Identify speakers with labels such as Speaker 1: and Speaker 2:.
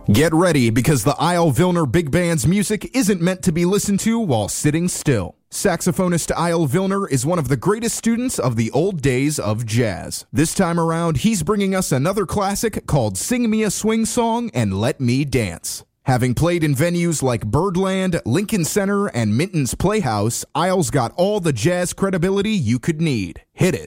Speaker 1: Get ready, because the Isle Vilner Big Band's music isn't meant to be listened to while sitting still. Saxophonist Isle Vilner is one of the greatest students of the old days of jazz. This time around, he's bringing us another classic called Sing Me a Swing Song and Let Me Dance. Having played in venues like Birdland, Lincoln Center, and Minton's Playhouse, Isle's got all the jazz credibility you could need. Hit it.